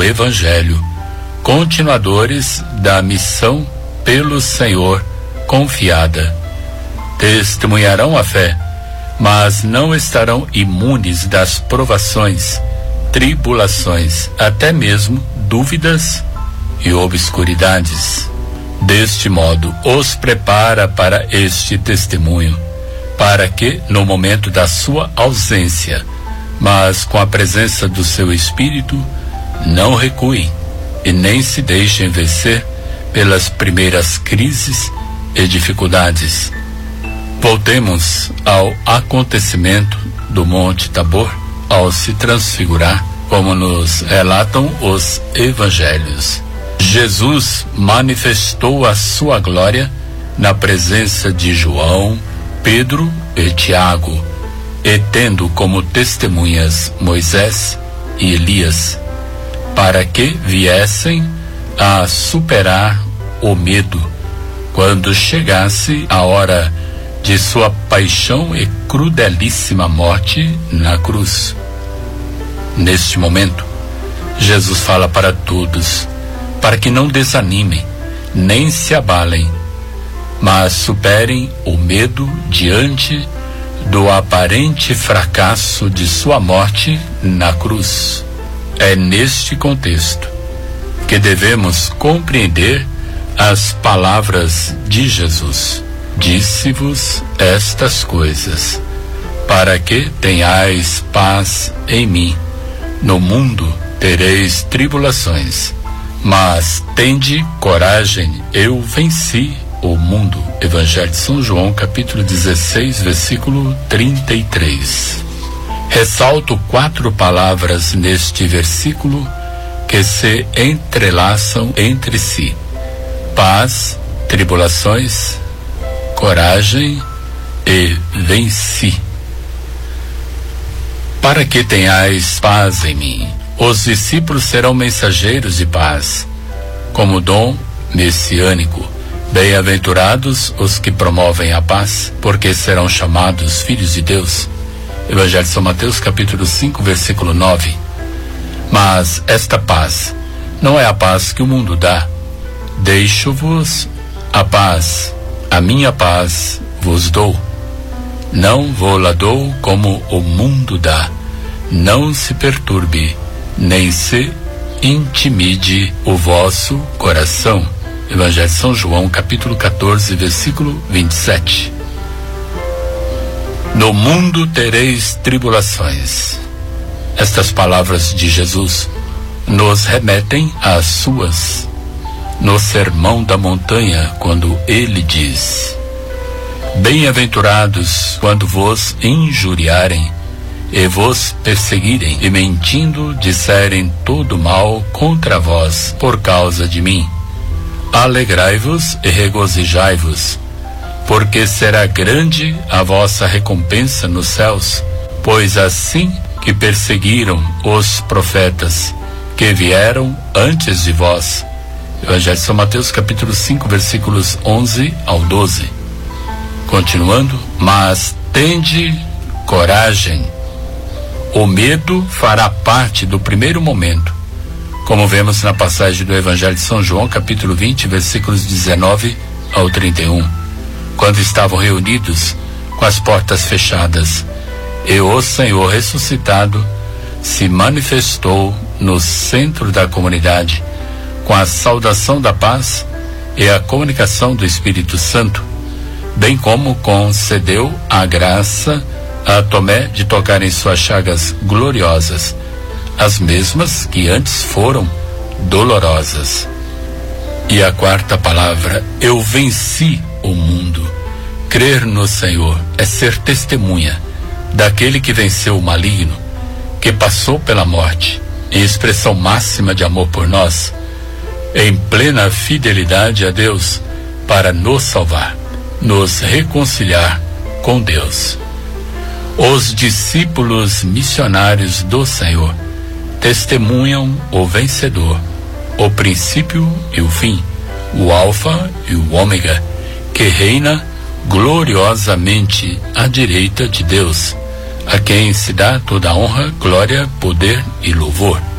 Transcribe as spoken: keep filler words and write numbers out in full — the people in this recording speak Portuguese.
Evangelho, continuadores da missão pelo Senhor confiada. Testemunharão a fé, mas não estarão imunes das provações, tribulações, até mesmo dúvidas e obscuridades. Deste modo, os prepara para este testemunho, para que, no momento da sua ausência, mas com a presença do seu Espírito, não recuem e nem se deixem vencer pelas primeiras crises e dificuldades. Voltemos ao acontecimento do Monte Tabor ao se transfigurar, como nos relatam os evangelhos. Jesus manifestou a sua glória na presença de João, Pedro e Tiago, e tendo como testemunhas Moisés e Elias, para que viessem a superar o medo quando chegasse a hora de sua paixão e crudelíssima morte na cruz. Neste momento, Jesus fala para todos, para que não desanimem, nem se abalem, mas superem o medo diante do aparente fracasso de sua morte na cruz. É neste contexto que devemos compreender as palavras de Jesus: disse-vos estas coisas, para que tenhais paz em mim. No mundo tereis tribulações, mas tende coragem, eu venci o mundo. Evangelho de São João, capítulo dezesseis, versículo trinta e três. Ressalto quatro palavras neste versículo que se entrelaçam entre si: paz, tribulações, coragem e venci. Para que tenhais paz em mim. Os discípulos serão mensageiros de paz, como dom messiânico. Bem-aventurados os que promovem a paz, porque serão chamados filhos de Deus. Evangelho de São Mateus, capítulo cinco, versículo nove. Mas esta paz não é a paz que o mundo dá. Deixo-vos a paz, a minha paz vos dou. Não vou-la dou como o mundo dá. Não se perturbe, nem se intimide o vosso coração. Evangelho de São João, capítulo quatorze, versículo vinte e sete. No mundo tereis tribulações. Estas palavras de Jesus nos remetem às suas, no Sermão da Montanha, quando ele diz: bem-aventurados quando vos injuriarem e vos perseguirem, e mentindo disserem todo mal contra vós por causa de mim. Alegrai-vos e regozijai-vos, porque será grande a vossa recompensa nos céus, pois assim que perseguiram os profetas que vieram antes de vós. Evangelho de São Mateus, capítulo cinco, versículos onze ao doze. Continuando: mas tende coragem. O medo fará parte do primeiro momento, como vemos na passagem do Evangelho de São João, capítulo vinte, versículos dezenove ao trinta e um, quando estavam reunidos com as portas fechadas, e o Senhor ressuscitado se manifestou no centro da comunidade, com a saudação da paz e a comunicação do Espírito Santo, bem como concedeu a graça a Tomé de tocar em suas chagas gloriosas, as mesmas que antes foram dolorosas. E a quarta palavra: eu venci o mundo. Crer no Senhor é ser testemunha daquele que venceu o maligno, que passou pela morte, em expressão máxima de amor por nós, em plena fidelidade a Deus, para nos salvar, nos reconciliar com Deus. Os discípulos missionários do Senhor testemunham o vencedor, o princípio e o fim, o alfa e o ômega, que reina gloriosamente à direita de Deus, a quem se dá toda a honra, glória, poder e louvor.